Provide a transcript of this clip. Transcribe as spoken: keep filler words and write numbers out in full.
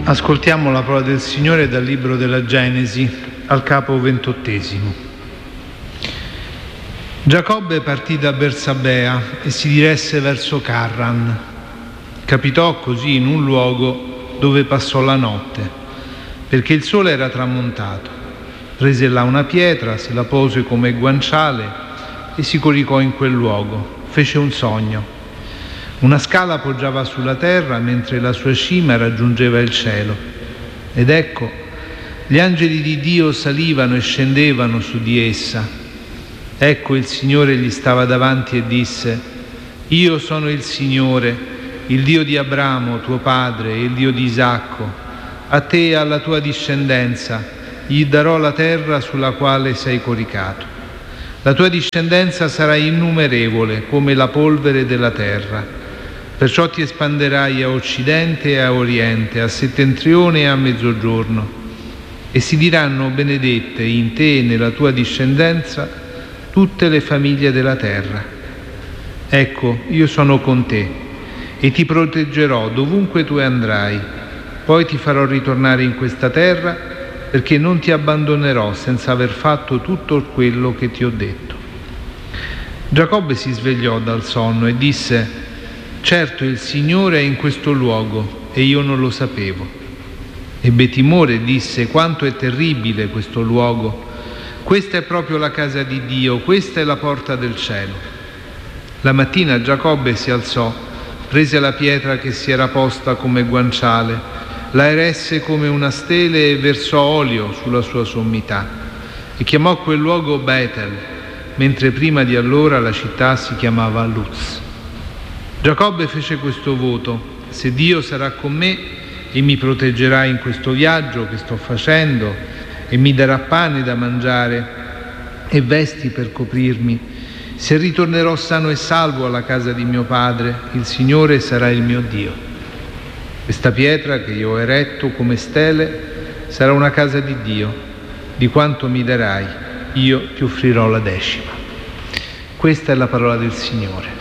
Ascoltiamo la parola del Signore dal libro della Genesi, al capo ventottesimo. Giacobbe partì da Bersabea e si diresse verso Carran. Capitò così in un luogo dove passò la notte, perché il sole era tramontato. Prese là una pietra, se la pose come guanciale e si coricò in quel luogo. Fece un sogno. Una scala poggiava sulla terra mentre la sua cima raggiungeva il cielo. Ed ecco, gli angeli di Dio salivano e scendevano su di essa. Ecco, il Signore gli stava davanti e disse: Io sono il Signore, il Dio di Abramo, tuo padre, e il Dio di Isacco. A te e alla tua discendenza gli darò la terra sulla quale sei coricato. La tua discendenza sarà innumerevole come la polvere della terra. Perciò ti espanderai a occidente e a oriente, a settentrione e a mezzogiorno, e si diranno benedette in te e nella tua discendenza tutte le famiglie della terra. Ecco, io sono con te e ti proteggerò dovunque tu andrai. Poi ti farò ritornare in questa terra, perché non ti abbandonerò senza aver fatto tutto quello che ti ho detto. Giacobbe si svegliò dal sonno e disse: Certo, il Signore è in questo luogo e io non lo sapevo. Ebbe timore e disse: quanto è terribile questo luogo! Questa è proprio la casa di Dio, questa è la porta del cielo. La mattina Giacobbe si alzò, prese la pietra che si era posta come guanciale, la eresse come una stele e versò olio sulla sua sommità e chiamò quel luogo Betel, mentre prima di allora la città si chiamava Luz. Giacobbe fece questo voto: se Dio sarà con me e mi proteggerà in questo viaggio che sto facendo e mi darà pane da mangiare e vesti per coprirmi, se ritornerò sano e salvo alla casa di mio padre, il Signore sarà il mio Dio. Questa pietra che io ho eretto come stele sarà una casa di Dio. Di quanto mi darai, io ti offrirò la decima. Questa è la parola del Signore.